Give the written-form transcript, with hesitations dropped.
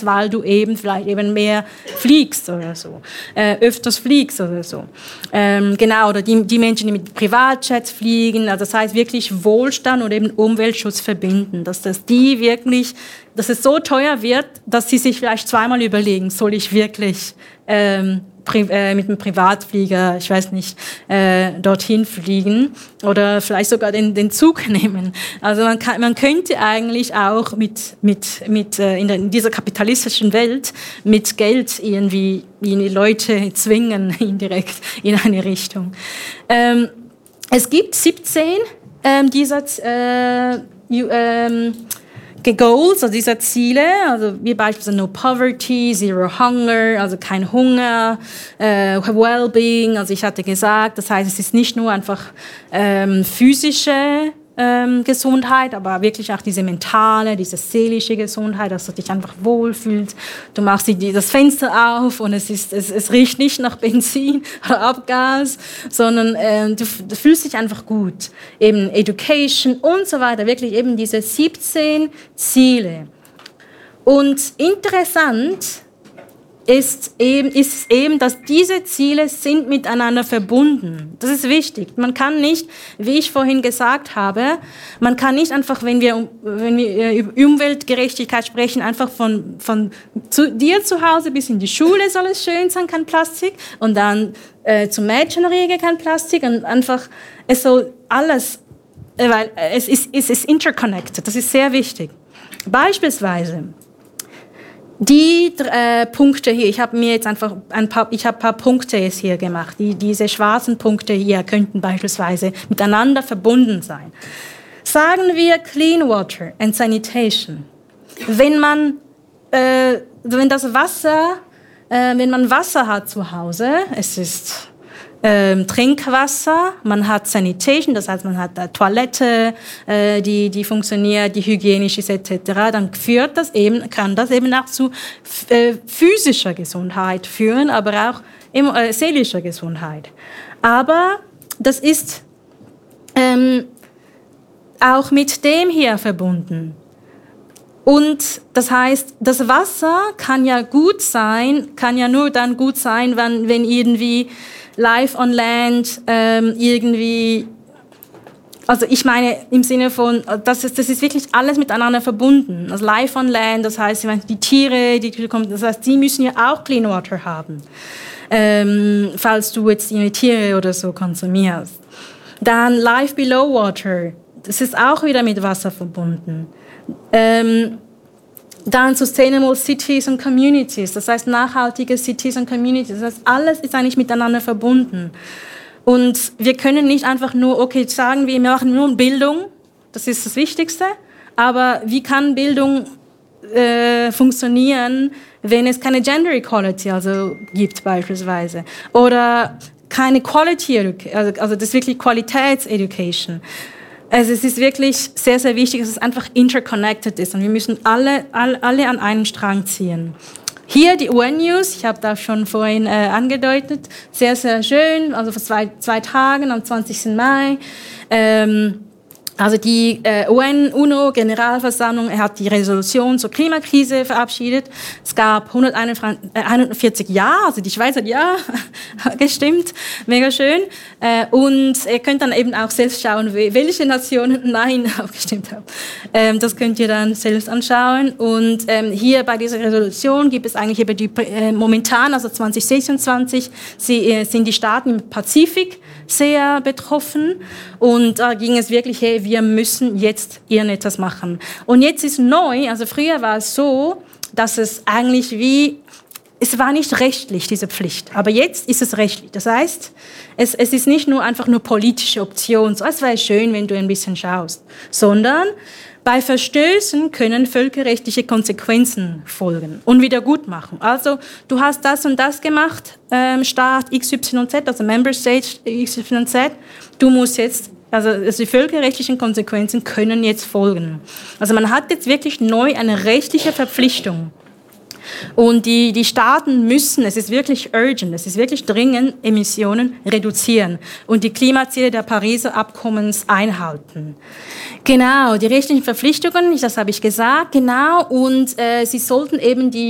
hast, weil du eben vielleicht eben mehr fliegst oder so, öfters fliegst oder so. Genau, oder die Menschen, die mit Privatjets fliegen, also das heißt wirklich Wohlstand und eben Umweltschutz verbinden, dass es so teuer wird, dass sie sich vielleicht zweimal überlegen, soll ich wirklich mit einem Privatflieger, ich weiß nicht, dorthin fliegen oder vielleicht sogar den Zug nehmen. Also man könnte eigentlich auch in dieser kapitalistischen Welt mit Geld irgendwie Leute zwingen, indirekt in eine Richtung. Es gibt 17 dieser Goals, also dieser Ziele, also wie beispielsweise No Poverty, Zero Hunger, also kein Hunger, Wellbeing, also ich hatte gesagt, das heißt, es ist nicht nur einfach physische Gesundheit, aber wirklich auch diese mentale, diese seelische Gesundheit, dass du dich einfach wohlfühlst. Du machst das Fenster auf und es riecht nicht nach Benzin oder Abgas, sondern du fühlst dich einfach gut. Eben Education und so weiter, wirklich eben diese 17 Ziele. Und interessant ist eben, dass diese Ziele sind miteinander verbunden. Das ist wichtig. Man kann nicht, wie ich vorhin gesagt habe, man kann nicht einfach, wenn wir über Umweltgerechtigkeit sprechen, einfach von dir zu Hause bis in die Schule soll es schön sein, kein Plastik, und dann zum Mädchenriege kein Plastik, und einfach, es soll alles, weil es ist interconnected, das ist sehr wichtig. Beispielsweise, die Punkte hier, ich habe ein paar Punkte jetzt hier gemacht. Diese schwarzen Punkte hier könnten beispielsweise miteinander verbunden sein. Sagen wir Clean Water and Sanitation. Wenn man Wasser hat zu Hause, es ist Trinkwasser, man hat Sanitation, das heißt, man hat Toilette, die funktioniert, die hygienisch ist etc., dann kann das eben auch zu physischer Gesundheit führen, aber auch seelischer Gesundheit. Aber das ist auch mit dem hier verbunden. Und das heißt, das Wasser kann ja nur dann gut sein, wenn irgendwie Life on Land irgendwie, also ich meine im Sinne von, das ist wirklich alles miteinander verbunden. Also Life on Land, das heißt, die Tiere, die kommen, das heißt, die müssen ja auch Clean Water haben, falls du jetzt ihre Tiere oder so konsumierst. Dann Life Below Water, das ist auch wieder mit Wasser verbunden. Dann Sustainable Cities and Communities, das heißt nachhaltige Cities and Communities, das heißt alles ist eigentlich miteinander verbunden. Und wir können nicht einfach nur, okay, sagen wir machen nur Bildung, das ist das Wichtigste, aber wie kann Bildung funktionieren, wenn es keine Gender Equality gibt beispielsweise, oder keine Quality, also das ist wirklich Qualitätseducation. Also es ist wirklich sehr, sehr wichtig, dass es einfach interconnected ist und wir müssen alle an einen Strang ziehen. Hier die UN-News, ich habe das schon vorhin angedeutet, sehr, sehr schön, also vor zwei Tagen am 20. Mai. Also die UNO-Generalversammlung hat die Resolution zur Klimakrise verabschiedet. Es gab 141 Ja, also die Schweiz hat Ja gestimmt, mega schön. Und ihr könnt dann eben auch selbst schauen, welche Nationen Nein abgestimmt haben. Das könnt ihr dann selbst anschauen. Und hier bei dieser Resolution gibt es eigentlich momentan, also 2026, sind die Staaten im Pazifik sehr betroffen. Und da ging es wirklich, hey, wir müssen jetzt irgendetwas machen. Und jetzt ist neu, also früher war es so, dass es eigentlich es war nicht rechtlich, diese Pflicht, aber jetzt ist es rechtlich. Das heißt, es ist nicht nur einfach nur politische Option, so, es wäre schön, wenn du ein bisschen schaust, sondern bei Verstößen können völkerrechtliche Konsequenzen folgen und Wiedergutmachung. Also du hast das und das gemacht, Staat XYZ, also Member State XYZ, du musst jetzt, also die völkerrechtlichen Konsequenzen können jetzt folgen. Also man hat jetzt wirklich neu eine rechtliche Verpflichtung. Und die Staaten müssen, es ist wirklich urgent, es ist wirklich dringend, Emissionen reduzieren und die Klimaziele der Pariser Abkommens einhalten. Genau, die rechtlichen Verpflichtungen, das habe ich gesagt, genau, und sie sollten eben